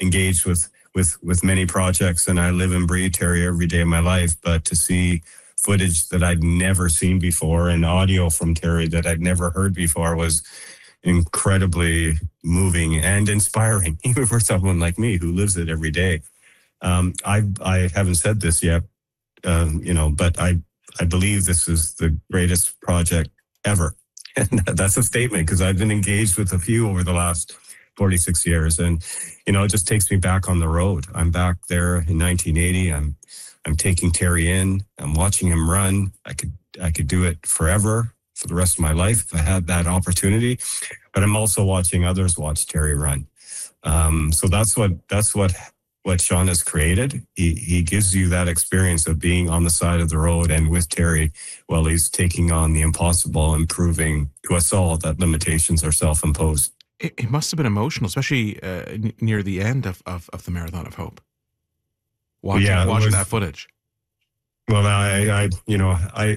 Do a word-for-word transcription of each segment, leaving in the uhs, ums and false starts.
engaged with with with many projects, and I live and breathe Terry every day of my life. But to see footage that I'd never seen before and audio from Terry that I'd never heard before was incredibly moving and inspiring, even for someone like me who lives it every day. Um, I I haven't said this yet, um, you know, but I I believe this is the greatest project ever, and that's a statement because I've been engaged with a few over the last forty-six years, and you know, it just takes me back on the road. I'm back there in nineteen eighty. I'm I'm taking Terry in. I'm watching him run. I could I could do it forever, for the rest of my life if I had that opportunity. But I'm also watching others watch Terry run. Um, so that's what that's what what Sean has created. He he gives you that experience of being on the side of the road and with Terry while he's taking on the impossible and proving to us all that limitations are self-imposed. It, it must have been emotional, especially uh, n- near the end of, of, of the Marathon of Hope. Watching, yeah, watching was, that footage. Well, I, I, you know, I,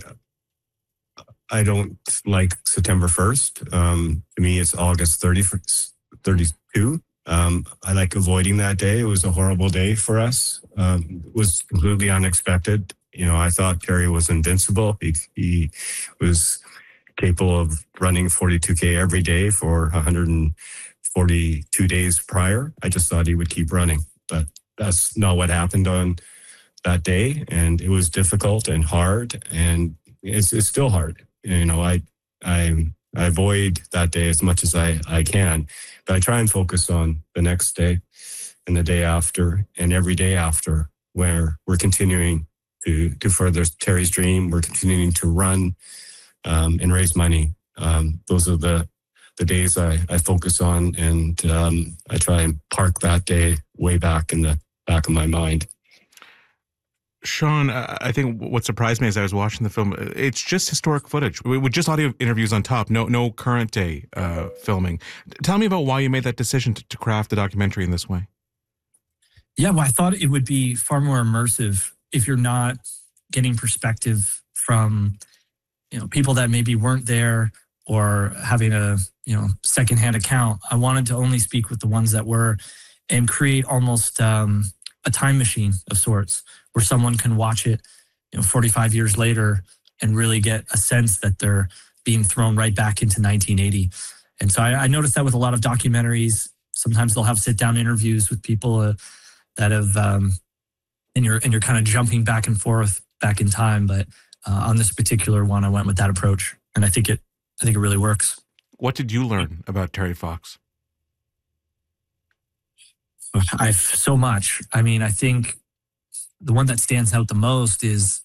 I don't like September first. Um, to me, it's August thirty-first, thirty-two. Um, I like avoiding that day. It was a horrible day for us. Um, it was completely unexpected. You know, I thought Terry was invincible. He, he was capable of running forty-two K every day for one hundred forty-two days prior. I just thought he would keep running, but that's not what happened on that day. And it was difficult and hard, and it's, it's still hard. You know, I, I, I avoid that day as much as I, I can, but I try and focus on the next day and the day after and every day after, where we're continuing to, to further Terry's dream. We're continuing to run um, and raise money. Um, those are the, the days I, I focus on, and um, I try and park that day way back in the back of my mind. Sean, I think what surprised me as I was watching the film, it's just historic footage with just audio interviews on top, no no current day uh, filming. Tell me about why you made that decision to, to craft the documentary in this way. Yeah, well, I thought it would be far more immersive if you're not getting perspective from, you know, people that maybe weren't there or having a, you know, secondhand account. I wanted to only speak with the ones that were and create almost um, a time machine of sorts, where someone can watch it, you know, forty-five years later and really get a sense that they're being thrown right back into nineteen eighty. And so I, I noticed that with a lot of documentaries. Sometimes they'll have sit-down interviews with people uh, that have, um, and you're and you're kind of jumping back and forth back in time. But uh, on this particular one, I went with that approach, and I think it, I think it really works. What did you learn about Terry Fox? I've so much. I mean, I think the one that stands out the most is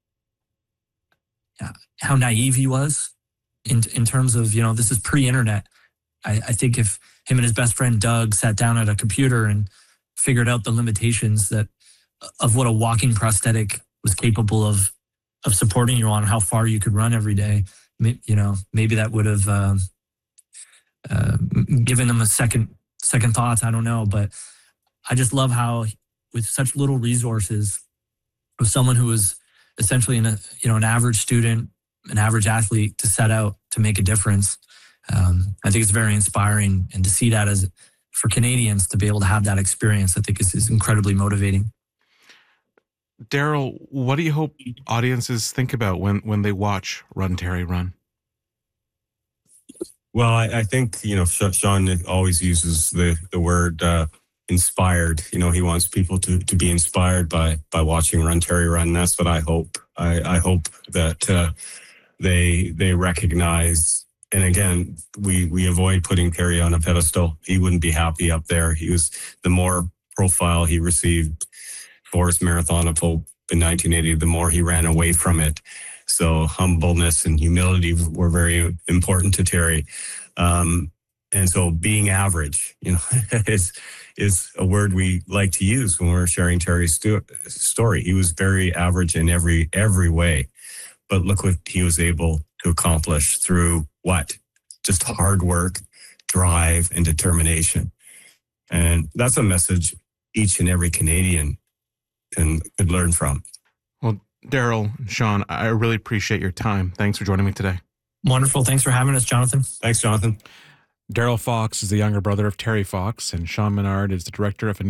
uh, how naive he was in in terms of, you know, this is pre-internet. I, I think if him and his best friend Doug sat down at a computer and figured out the limitations that of what a walking prosthetic was capable of of supporting you on, how far you could run every day, you know, maybe that would have uh, uh, given him a second second thoughts. I don't know, but I just love how, with such little resources, of someone who was essentially an, a, you know, an average student, an average athlete, to set out to make a difference. Um, I think it's very inspiring, and to see that as for Canadians to be able to have that experience, I think is, is incredibly motivating. Daryl, what do you hope audiences think about when, when they watch Run, Terry, Run? Well, I, I think, you know, Sean always uses the, the word uh, inspired. You know, he wants people to, to be inspired by by watching Run, Terry, Run. And that's what I hope. I, I hope that uh, they they recognize. And again, we, we avoid putting Terry on a pedestal. He wouldn't be happy up there. He was, the more profile he received for his Marathon of Hope in nineteen eighty, the more he ran away from it. So humbleness and humility were very important to Terry. Um, and so being average, you know, is is a word we like to use when we're sharing Terry's stu- story. He was very average in every every way. But look what he was able to accomplish through what? Just hard work, drive, and determination. And that's a message each and every Canadian can could learn from. Well, Daryl, Sean, I really appreciate your time. Thanks for joining me today. Wonderful. Thanks for having us, Jonathan. Thanks, Jonathan. Daryl Fox is the younger brother of Terry Fox, and Sean Menard is the director of a